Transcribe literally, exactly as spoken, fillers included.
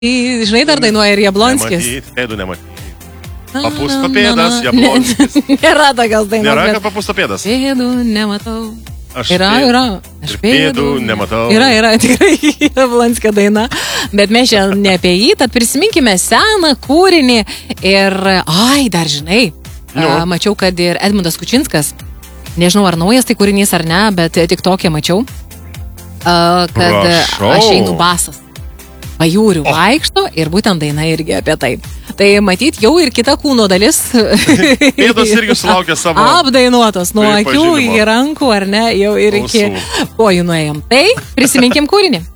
Žinai, dar dainuoja ir Jablonskis. Nematyt, pėdų nematyt. Papusto pėdas, Jablonskis. Nėra tokios dainos. Nėra, kad papusto pėdas. Pėdų nematau. Aš Yra, pėd- yra. ir pėdų nematau. Yra, yra, tikrai Jablonskio daina. Bet mes šiandien ne apie jį, tad prisiminkime seną kūrinį. Ir, ai, dar žinai, Nu. a, mačiau, kad ir Edmundas Kučinskas, nežinau, ar naujas tai kūrinys ar ne, bet tik tokia mačiau, a, kad Prašau. aš einu basas. Pajūrių vaikšto ir būtent daina irgi apie tai. Tai matyt, jau ir kita kūno dalis. Pėdos irgi sulaukė savo Apdainuotos nuo akių pripažinimo. iki rankų, ar ne, jau ir iki Ausų. kojų nuėjom. Tai prisiminkim kūrinį.